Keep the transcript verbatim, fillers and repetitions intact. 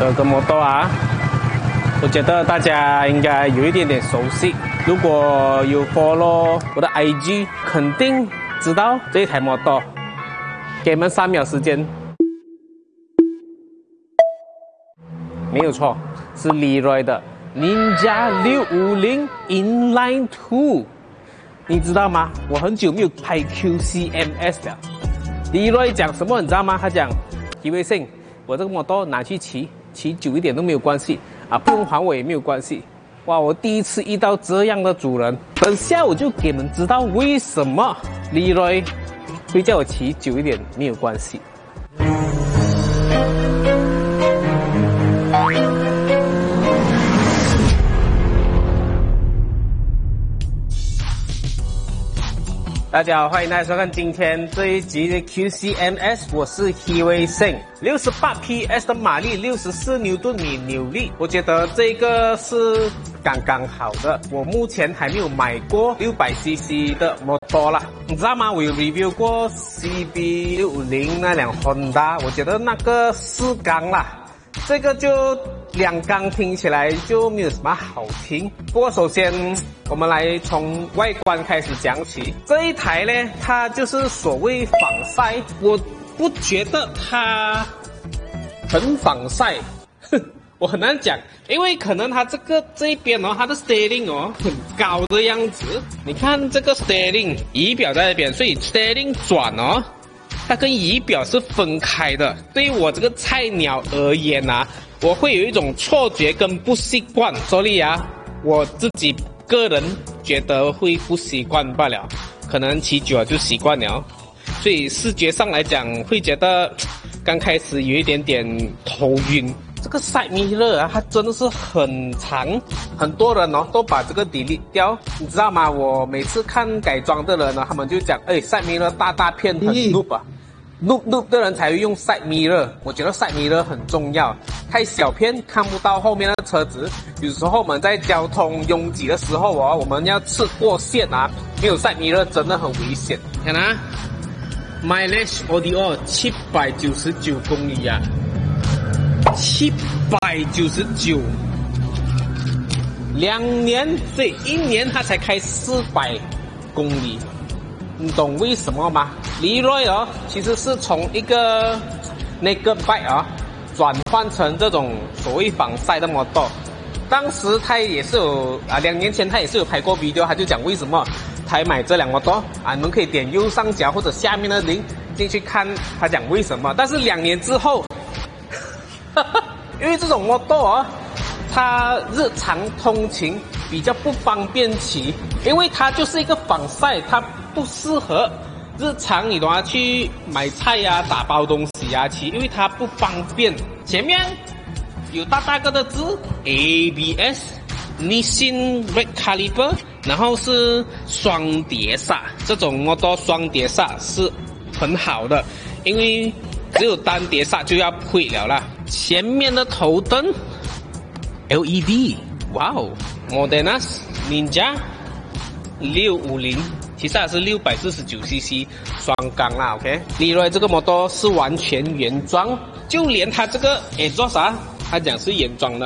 这个摩托啊，我觉得大家应该有一点点熟悉。如果有 follow 我的 I G， 肯定知道这一台摩托。给你们三秒时间，没有错，是 Leroy 的 Ninja 六五零 Inline Two。你知道吗？我很久没有拍 Q C M S 了。Leroy 讲什么你知道吗？他讲 Kiwi Sing， 我这个摩托拿去骑，骑久一点都没有关系啊，不用还我也没有关系。哇，我第一次遇到这样的主人。等下我就给你们知道为什么 Leroy 会叫我骑久一点没有关系。大家好，欢迎大家收看今天这一集的 Q C M S， 我是 Kiwi Sing， 六十八 P S 的马力，六十四牛顿米扭力，我觉得这个是刚刚好的。我目前还没有买过六百 C C 的摩托啦，你知道吗？我有 review 过 C B 六五零那辆 Honda， 我觉得那个四缸啦。这个就两缸听起来就没有什么好听。不过首先我们来从外观开始讲起。这一台呢，它就是所谓防晒，我不觉得它很防晒，我很难讲，因为可能它这个这一边哦，它的 steering 哦很高的样子。你看这个 steering 仪表在那边，所以 steering 转哦。它跟仪表是分开的。对于我这个菜鸟而言啊，我会有一种错觉跟不习惯，所以啊，我自己个人觉得会不习惯罢了，可能骑久了就习惯了。所以视觉上来讲，会觉得刚开始有一点点头晕。这个 side mirror 啊，它真的是很长，很多人哦都把这个 delete 掉，你知道吗？我每次看改装的人呢，他们就讲，哎 ，side mirror 大大片很 noob 啊。noob noob 的人才会用 side mirror， 我觉得 side mirror 很重要，太小片看不到后面的车子。有时候我们在交通拥挤的时候哦，我们要刺过线啊，没有 side mirror 真的很危险。看啊 ，mileage audio 七百九十九公里啊，七百九十九，两年，所以一年它才开四百公里。你懂为什么吗？ Leroy 哦，其实是从一个那个 bike 啊，转换成这种所谓防晒的摩托。当时他也是有啊，两年前他也是有拍过 video， 他就讲为什么他买这辆摩托啊，你们可以点右上角或者下面的 link 进去看，他讲为什么。但是两年之后，因为这种摩托哦，它日常通勤比较不方便骑，因为它就是一个防晒，它不适合日常你都要去买菜呀、啊、打包东西呀、啊、骑，因为它不方便。前面有大大个的字 A B S、Nissin Red Caliper， 然后是双碟刹，这种摩托双碟刹是很好的，因为只有单碟刹就要亏了啦。前面的头灯 L E D， 哇哦 ，Modenas Ninja 六五零。其实还是六百四十九 C C 双缸啦 ，OK。Leroy 这个摩托是完全原装，就连它这个 exhaust 啊，它讲是原装的，